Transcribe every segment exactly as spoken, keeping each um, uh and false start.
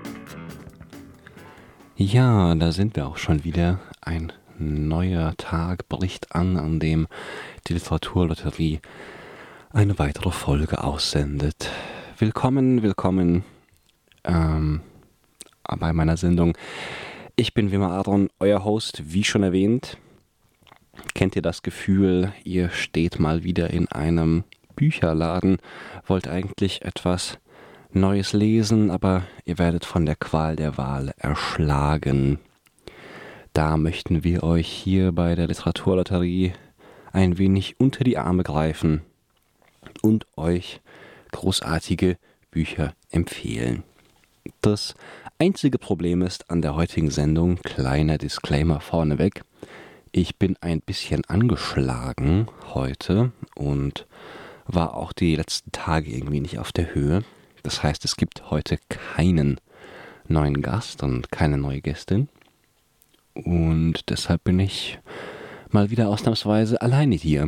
Ja, da sind wir auch schon wieder. Ein neuer Tag bricht an, an dem die Literaturlotterie eine weitere Folge aussendet. Willkommen, willkommen ähm, bei meiner Sendung. Ich bin Wimmer Adron, euer Host, wie schon erwähnt. Kennt ihr das Gefühl, ihr steht mal wieder in einem Bücherladen, wollt eigentlich etwas Neues lesen, aber ihr werdet von der Qual der Wahl erschlagen. Da möchten wir euch hier bei der Literaturlotterie ein wenig unter die Arme greifen und euch großartige Bücher empfehlen. Das einzige Problem ist an der heutigen Sendung, kleiner Disclaimer vorneweg, ich bin ein bisschen angeschlagen heute und war auch die letzten Tage irgendwie nicht auf der Höhe. Das heißt, es gibt heute keinen neuen Gast und keine neue Gästin. Und deshalb bin ich mal wieder ausnahmsweise alleine hier.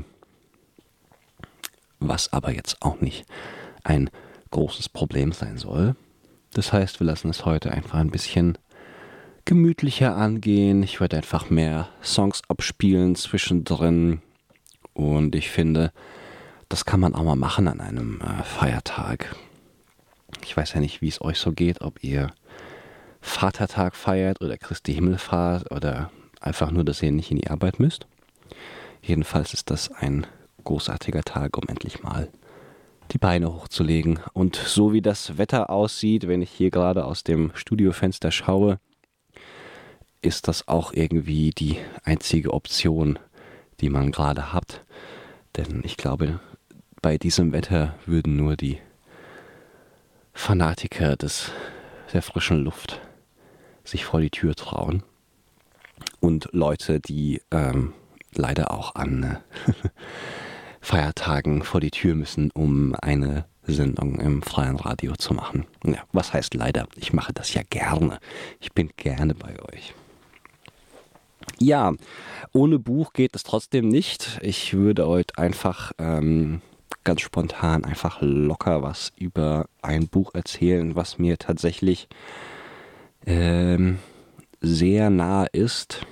Was aber jetzt auch nicht ein großes Problem sein soll. Das heißt, wir lassen es heute einfach ein bisschen gemütlicher angehen. Ich werde einfach mehr Songs abspielen zwischendrin. Und ich finde, das kann man auch mal machen an einem äh, Feiertag. Ich weiß ja nicht, wie es euch so geht, ob ihr Vatertag feiert oder Christi Himmelfahrt oder einfach nur, dass ihr nicht in die Arbeit müsst. Jedenfalls ist das ein großartiger Tag, um endlich mal die Beine hochzulegen. Und so wie das Wetter aussieht, wenn ich hier gerade aus dem Studiofenster schaue, ist das auch irgendwie die einzige Option, die man gerade hat. Denn ich glaube, bei diesem Wetter würden nur die Fanatiker des, der frischen Luft sich vor die Tür trauen. Und Leute, die ähm, leider auch an äh, Feiertagen vor die Tür müssen, um eine Sendung im freien Radio zu machen. Ja, was heißt leider? Ich mache das ja gerne. Ich bin gerne bei euch. Ja, ohne Buch geht es trotzdem nicht. Ich würde heute einfach ähm, ganz spontan einfach locker was über ein Buch erzählen, was mir tatsächlich ähm, sehr nah ist.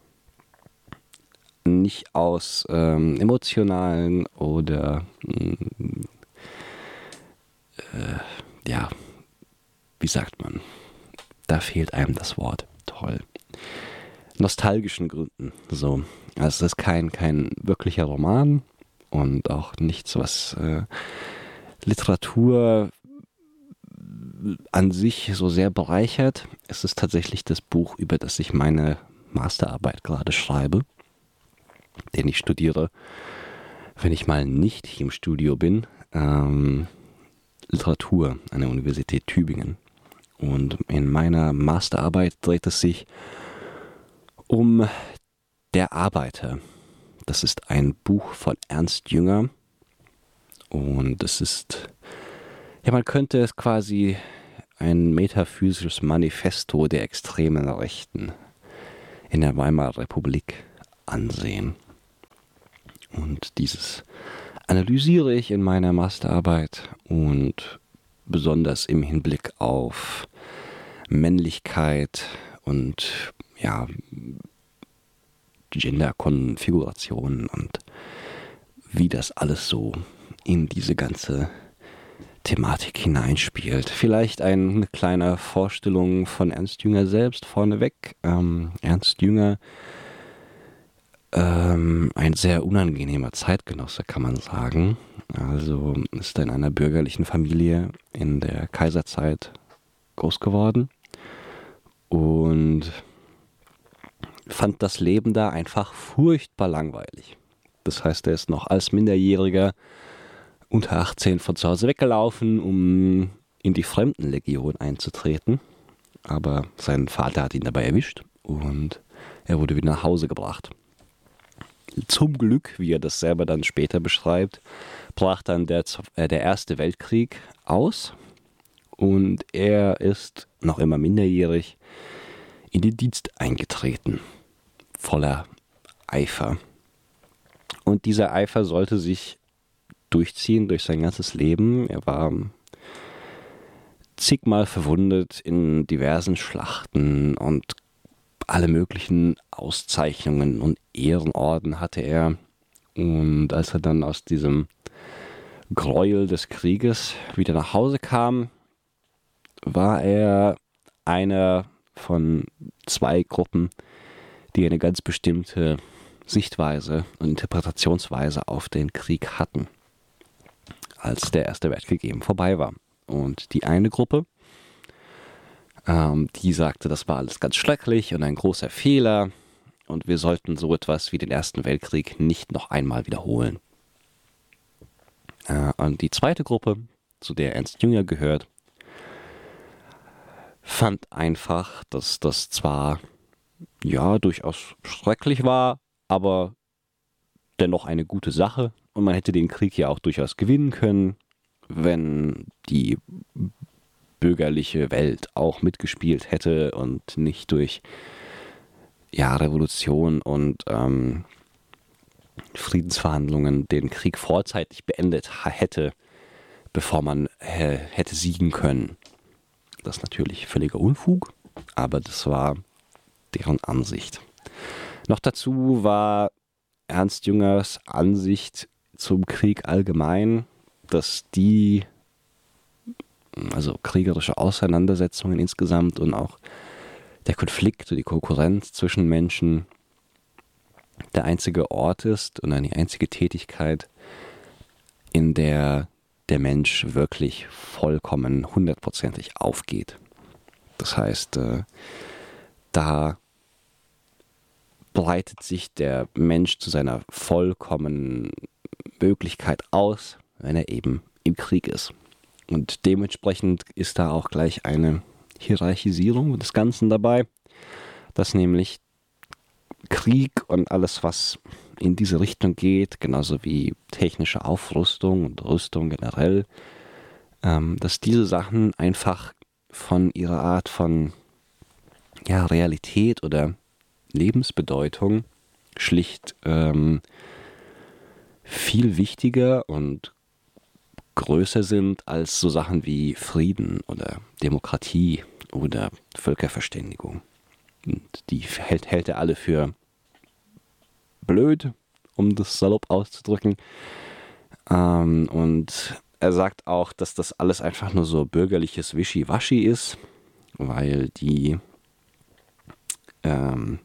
Nicht aus ähm, emotionalen oder mh, äh, ja, wie sagt man? Da fehlt einem das Wort. Toll. Nostalgischen Gründen. So. Also es ist kein, kein wirklicher Roman und auch nichts, was äh, Literatur an sich so sehr bereichert. Es ist tatsächlich das Buch, über das ich meine Masterarbeit gerade schreibe, den ich studiere, wenn ich mal nicht hier im Studio bin, ähm, Literatur an der Universität Tübingen. Und in meiner Masterarbeit dreht es sich um Der Arbeiter. Das ist ein Buch von Ernst Jünger und es ist, ja, man könnte es quasi ein metaphysisches Manifesto der extremen Rechten in der Weimarer Republik ansehen. Und dieses analysiere ich in meiner Masterarbeit und besonders im Hinblick auf Männlichkeit und ja, Gender-Konfigurationen und wie das alles so in diese ganze Thematik hineinspielt. Vielleicht eine kleine Vorstellung von Ernst Jünger selbst vorneweg. Ähm, Ernst Jünger, ähm, ein sehr unangenehmer Zeitgenosse, kann man sagen. Also ist er in einer bürgerlichen Familie in der Kaiserzeit groß geworden und fand das Leben da einfach furchtbar langweilig. Das heißt, er ist noch als Minderjähriger unter achtzehn von zu Hause weggelaufen, um in die Fremdenlegion einzutreten. Aber sein Vater hat ihn dabei erwischt und er wurde wieder nach Hause gebracht. Zum Glück, wie er das selber dann später beschreibt, brach dann der, äh, der Erste Weltkrieg aus und er ist noch immer minderjährig in den Dienst eingetreten. Voller Eifer. Und dieser Eifer sollte sich durchziehen durch sein ganzes Leben. Er war zigmal verwundet in diversen Schlachten und alle möglichen Auszeichnungen und Ehrenorden hatte er. Und als er dann aus diesem Gräuel des Krieges wieder nach Hause kam, war er einer von zwei Gruppen, die eine ganz bestimmte Sichtweise und Interpretationsweise auf den Krieg hatten, als der Erste Weltkrieg eben vorbei war. Und die eine Gruppe, ähm, die sagte, das war alles ganz schrecklich und ein großer Fehler und wir sollten so etwas wie den Ersten Weltkrieg nicht noch einmal wiederholen. Äh, und die zweite Gruppe, zu der Ernst Jünger gehört, fand einfach, dass das zwar ja durchaus schrecklich war, aber dennoch eine gute Sache und man hätte den Krieg ja auch durchaus gewinnen können, wenn die bürgerliche Welt auch mitgespielt hätte und nicht durch ja, Revolution und ähm, Friedensverhandlungen den Krieg vorzeitig beendet hätte, bevor man äh, hätte siegen können. Das ist natürlich völliger Unfug, aber das war deren Ansicht. Noch dazu war Ernst Jüngers Ansicht zum Krieg allgemein, dass die, also kriegerische Auseinandersetzungen insgesamt und auch der Konflikt und die Konkurrenz zwischen Menschen der einzige Ort ist und eine einzige Tätigkeit, in der der Mensch wirklich vollkommen hundertprozentig aufgeht. Das heißt, äh, da breitet sich der Mensch zu seiner vollkommenen Möglichkeit aus, wenn er eben im Krieg ist. Und dementsprechend ist da auch gleich eine Hierarchisierung des Ganzen dabei, dass nämlich Krieg und alles, was in diese Richtung geht, genauso wie technische Aufrüstung und Rüstung generell, ähm, dass diese Sachen einfach von ihrer Art von ja, Realität oder Lebensbedeutung schlicht ähm, viel wichtiger und größer sind als so Sachen wie Frieden oder Demokratie oder Völkerverständigung. Und die hält, hält er alle für blöd, um das salopp auszudrücken. Ähm, und er sagt auch, dass das alles einfach nur so bürgerliches Wischiwaschi ist, weil die ähm,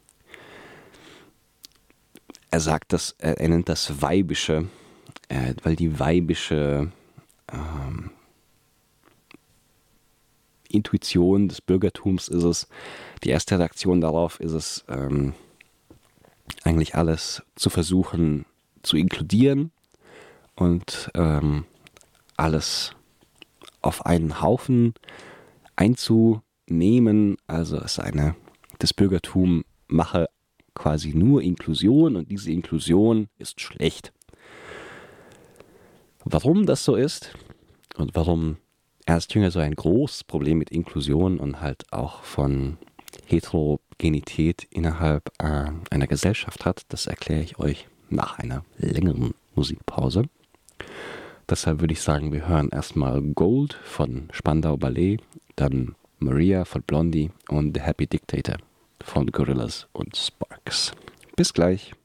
er sagt, dass er, er nennt das Weibische, äh, weil die weibische ähm, Intuition des Bürgertums ist es, die erste Reaktion darauf ist es, ähm, eigentlich alles zu versuchen zu inkludieren und ähm, alles auf einen Haufen einzunehmen. Also es eine, das Bürgertum mache quasi nur Inklusion und diese Inklusion ist schlecht. Warum das so ist und warum Ernst Jünger so ein großes Problem mit Inklusion und halt auch von Heterogenität innerhalb äh, einer Gesellschaft hat, das erkläre ich euch nach einer längeren Musikpause. Deshalb würde ich sagen, wir hören erstmal Gold von Spandau Ballet, dann Maria von Blondie und The Happy Dictator von Gorillaz und Sparks. Bis gleich.